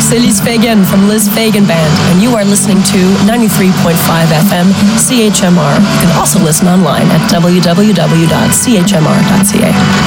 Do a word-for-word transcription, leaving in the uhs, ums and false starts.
c'est Liz Fagan from Liz Fagan Band, and you are listening to ninety-three point five F M C H M R. You can also listen online at w w w dot c h m r dot c a.